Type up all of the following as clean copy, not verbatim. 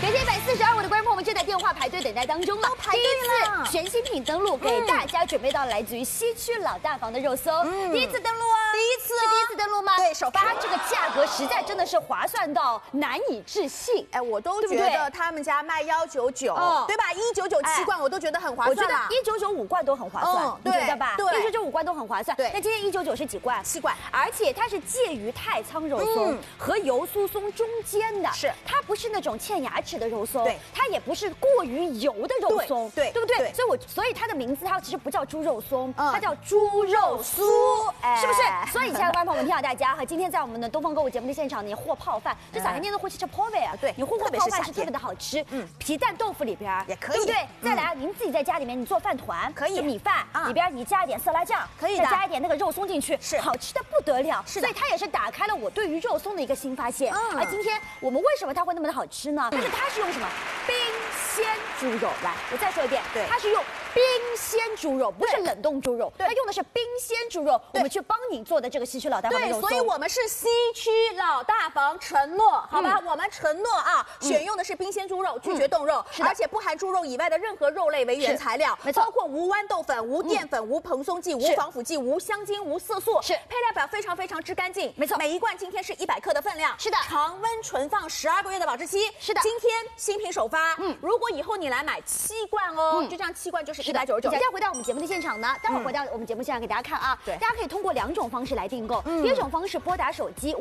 感谢142位的观众朋友们正在电话排队等待当中了。 排队了， 第一次全新品登陆，给大家准备到来自于西区老大房的肉松，第一次登陆啊， 第一次是第一次登陆吗？ 对，首发。 它这个价格实在真的是划算到难以置信。 哎，我都觉得他们家卖199，对吧？199罐我都觉得很划算了。 我觉得199 5罐都很划算，你觉得吧？ 对 ，199 5罐都很划算。 对， 那今天199是几罐 ？7罐， 而且它是介于太仓肉松和油酥松中间的， 是它不是那种嵌牙齿的肉松， 对， 它也不是过于油的肉松， 对不对？所以它的名字它其实不叫猪肉松，它叫猪肉酥，是不是？所以，亲爱的观众朋友们，听好大家哈，今天在我们的东方购物节目的现场，你和泡饭，这夏天的会吃泡饭啊， 对， 你和泡饭是特别的好吃，皮蛋豆腐里边也可以， 对不对？再来，您自己在家里面你做饭团， 可以， 米饭里边你加一点色拉酱， 可以的， 再加一点那个肉松进去， 是好吃的不得了， 是所以它也是打开了我对于肉松的一个新发现。而今天我们为什么它会那么的好吃呢？但是它是用什么冰鲜猪肉？来，我再说一遍， 对， 它是用冰鲜猪肉，不是冷冻猪肉，它用的是冰鲜猪肉。我们去帮你做的这个西区老大房的肉松， 所以我们是西区老大房承诺，好吧？我们承诺啊，选用的是冰鲜猪肉，拒绝冻肉，而且不含猪肉以外的任何肉类为原材料， 没错， 包括无豌豆粉、无淀粉、无蓬松剂、无防腐剂、无香精、无色素， 是配料表非常之干净， 没错。 每一罐今天是100克的分量， 是的， 常温存放12个月的保质期， 是的。 今天新品首发，如果以后你来买7罐哦，就这样7罐就是199。 大家回到我们节目的现场呢，待会儿回到我们节目现场给大家看啊， 对， 大家可以通过2种方式来订购，第一种方式拨打手机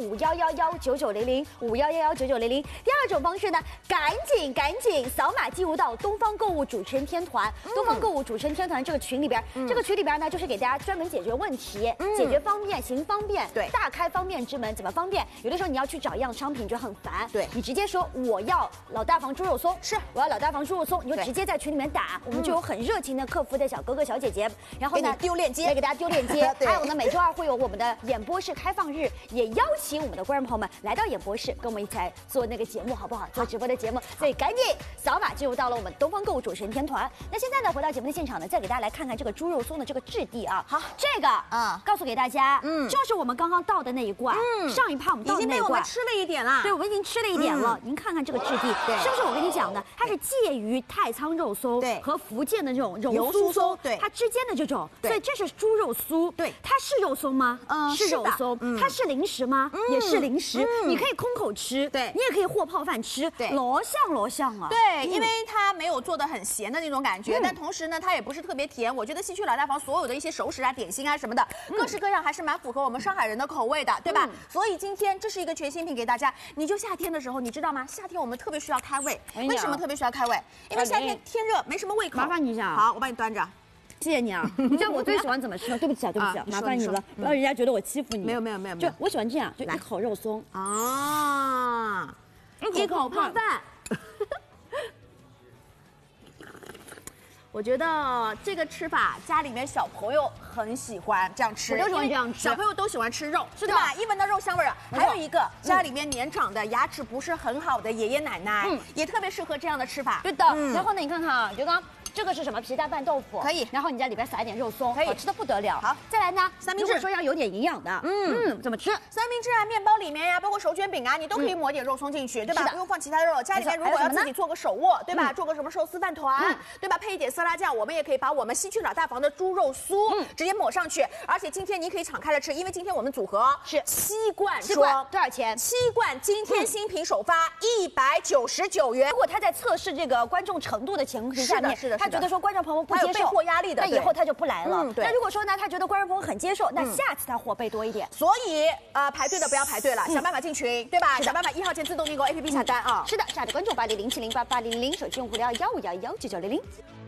5111990051119900，第二种方式呢，赶紧扫码进入到东方购物主持人天团，东方购物主持人天团这个群里边，这个群里边呢就是给大家专门解决问题，解决方便，行方便， 对， 大开方便之门，怎么方便？有的时候你要去找一样商品就很烦， 对， 你直接说我要老大房猪肉松，是我要老大房猪肉松，你就直接在群里面打，我们就有很热情的客服的小哥哥小姐姐，然后呢丢链接， 来给大家丢链接，还有呢每周2会有我们的演播室开放日，也邀请我们的观众朋友们来到演播室，跟我们一起来做那个节目，好不好？做直播的节目，所以赶紧扫码进入到了我们东方购物主持人天团。那现在呢，回到节目的现场呢，再给大家来看看这个猪肉松的这个质地啊。好，这个告诉给大家，就是我们刚刚倒的那一罐，上一趴我们倒的那一罐，已经被我们吃了一点了， 对，我们已经吃了一点了。您看看这个质地，是不是我跟你讲的？它是介于太仓肉松和福建的这种油酥松，对，它之间的这种，所以这是猪肉酥，对，它是肉松吗？是肉松，它是零食吗？也是零食，你可以空口吃，对，你也可以和泡饭吃，对，罗像啊， 对，因为它没有做的很咸的那种感觉，但同时呢，它也不是特别甜。我觉得西区老大房所有的一些熟食啊、点心啊什么的，各式各样还是蛮符合我们上海人的口味的，对吧？所以今天这是一个全新品给大家。你就夏天的时候，你知道吗？夏天我们特别需要开胃，为什么特别需要开胃？因为夏天天热，没什么胃口。 麻烦你一下， 好，我帮你端着。 谢谢你啊！你知道我最喜欢怎么吃吗？对不起啊，麻烦你了，不让人家觉得我欺负你。 没有， 就我喜欢这样，就一口肉松啊，一口泡饭。我觉得这个吃法，家里面小朋友很喜欢这样吃， 我都喜欢这样吃。 小朋友都喜欢吃肉，是吧？一闻到肉香味儿。还有一个，家里面年长的、牙齿不是很好的爷爷奶奶，也特别适合这样的吃法。 对的。然后呢，你看看啊，就刚。这个是什么？皮蛋拌豆腐， 可以。 然后你在里边撒一点肉松， 可以， 好吃的不得了。 好， 再来呢， 三明治， 如果说要有点营养的，怎么吃？ 三明治啊，面包里面呀，包括手卷饼啊，你都可以抹点肉松进去，对吧？不用放其他的肉。家里面如果要自己做个手握，对吧？做个什么寿司饭团，对吧？配一点色拉酱，我们也可以把我们西区老大房的猪肉酥直接抹上去。而且今天你可以敞开了吃，因为今天我们组合是7罐装， 多少钱 ？7罐，今天新品首发199元。 如果他在测试这个观众程度的前提下面，他觉得说观众朋友不接受， 备货压力的， 那以后他就不来了。 对。 那如果说呢，他觉得观众朋友很接受，那下次他货备多一点。 所以排队的不要排队了，想办法进群，对吧？想办法1号键自动订购 APP 下单啊。 是的，下载关注8007088000，手机用户聊15119900。